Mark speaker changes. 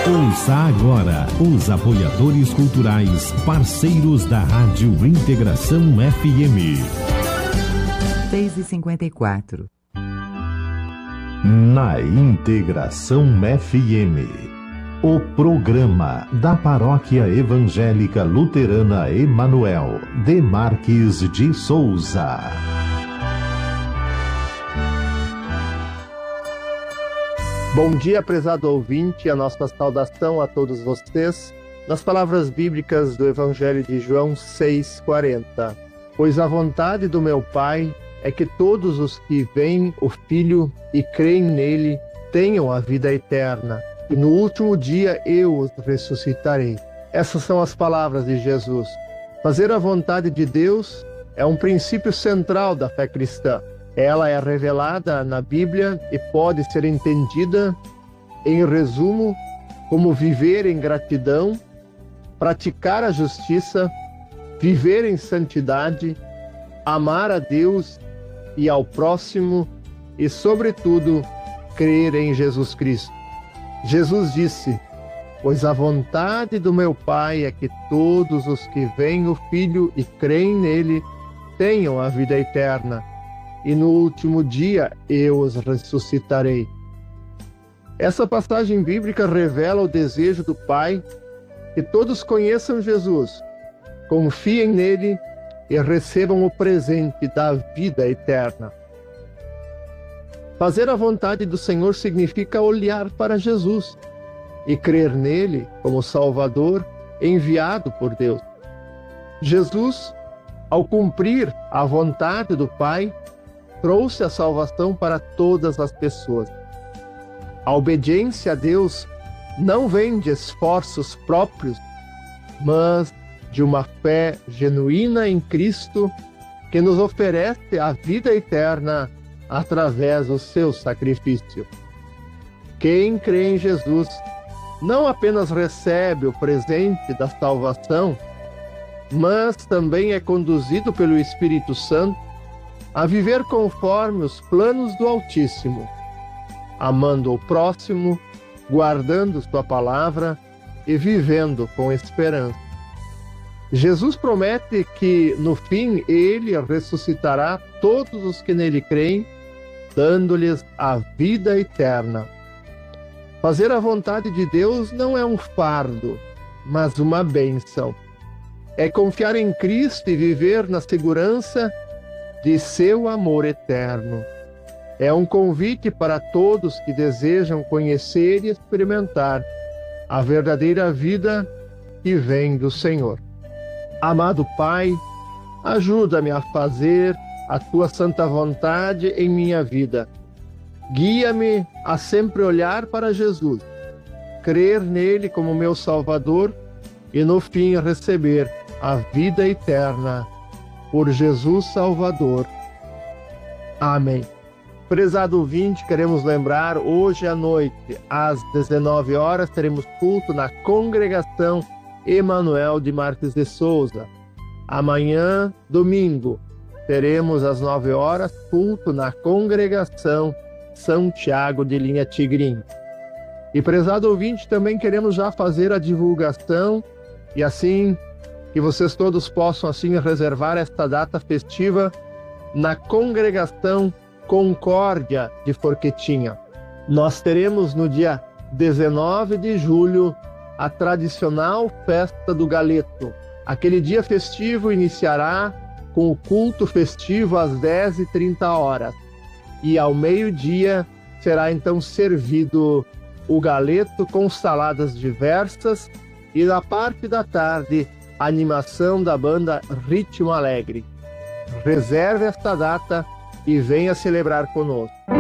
Speaker 1: Ouça agora os apoiadores culturais, parceiros da Rádio Integração FM.
Speaker 2: 6h54.
Speaker 1: Na Integração FM, o programa da Paróquia Evangélica Luterana Emanuel de Marques de Souza.
Speaker 3: Bom dia, prezado ouvinte, a nossa saudação a todos vocês, nas palavras bíblicas do Evangelho de João 6,40. Pois a vontade do meu Pai é que todos os que veem o Filho e creem nele tenham a vida eterna, e no último dia eu os ressuscitarei. Essas são as palavras de Jesus. Fazer a vontade de Deus é um princípio central da fé cristã. Ela é revelada na Bíblia e pode ser entendida, em resumo, como viver em gratidão, praticar a justiça, viver em santidade, amar a Deus e ao próximo e, sobretudo, crer em Jesus Cristo. Jesus disse: pois a vontade do meu Pai é que todos os que veem o Filho e creem nele tenham a vida eterna, e no último dia eu os ressuscitarei. Essa passagem bíblica revela o desejo do Pai que todos conheçam Jesus, confiem nele e recebam o presente da vida eterna. Fazer a vontade do Senhor significa olhar para Jesus e crer nele como Salvador enviado por Deus. Jesus, ao cumprir a vontade do Pai, trouxe a salvação para todas as pessoas. A obediência a Deus não vem de esforços próprios, mas de uma fé genuína em Cristo, que nos oferece a vida eterna através do seu sacrifício. Quem crê em Jesus não apenas recebe o presente da salvação, mas também é conduzido pelo Espírito Santo a viver conforme os planos do Altíssimo, amando o próximo, guardando sua palavra e vivendo com esperança. Jesus promete que, no fim, ele ressuscitará todos os que nele creem, dando-lhes a vida eterna. Fazer a vontade de Deus não é um fardo, mas uma bênção. É confiar em Cristo e viver na segurança de seu amor eterno. É um convite para todos que desejam conhecer e experimentar a verdadeira vida que vem do Senhor. Amado Pai, ajuda-me a fazer a tua santa vontade em minha vida. Guia-me a sempre olhar para Jesus, crer nele como meu Salvador e no fim receber a vida eterna. Por Jesus Salvador. Amém. Prezado ouvinte, queremos lembrar, hoje à noite, às 19 horas, teremos culto na Congregação Emanuel de Marques de Souza. Amanhã, domingo, teremos às 9 horas, culto na Congregação São Tiago de Linha Tigrim. E, prezado ouvinte, também queremos já fazer a divulgação e assim que vocês todos possam assim reservar esta data festiva na Congregação Concórdia de Forquetinha. Nós teremos no dia 19 de julho a tradicional Festa do Galeto. Aquele dia festivo iniciará com o culto festivo às 10h30 e ao meio-dia será então servido o galeto com saladas diversas e na parte da tarde a animação da banda Ritmo Alegre. Reserve esta data e venha celebrar conosco.